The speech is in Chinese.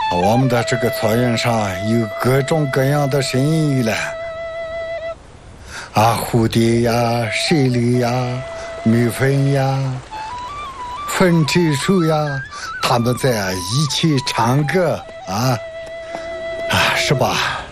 我们的这个草原上有各种各样的声音了，蝴蝶呀、蛇类呀、蜜蜂呀、粉蜘蛛呀，它们在一起唱歌是吧？